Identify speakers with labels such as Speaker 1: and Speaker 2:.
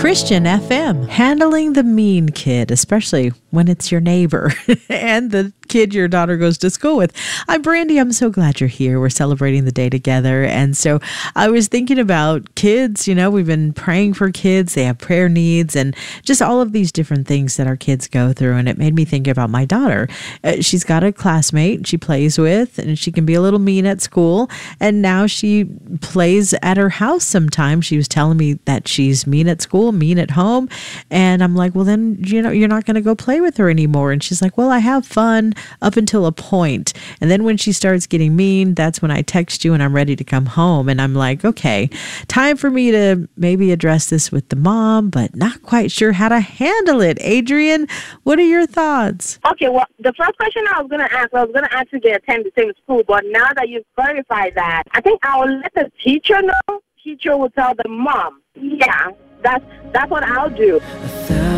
Speaker 1: Christian FM, handling the mean kid, especially when it's your neighbor and the kid your daughter goes to school with. I'm Brandy. I'm so glad you're here. We're celebrating the day together. And so I was thinking about kids. You know, we've been praying for kids. They have prayer needs and just all of these different things that our kids go through. And it made me think about my daughter. She's got a classmate she plays with, and she can be a little mean at school. And now she plays at her house sometimes. She was telling me that she's mean at school, mean at home. And I'm like, well, then, you know, you're not going to go play with her anymore. And she's like, well, I have fun up until a point. And then when she starts getting mean, that's when I text you and I'm ready to come home. And I'm like, okay, time for me to maybe address this with the mom, but not quite sure how to handle it. Adrian, what are your thoughts?
Speaker 2: Okay, well, the first question I was going to ask you to attend the same school, but now that you've clarified that, I think I will let the teacher know. Teacher will tell the mom. Yeah, that's what I'll do.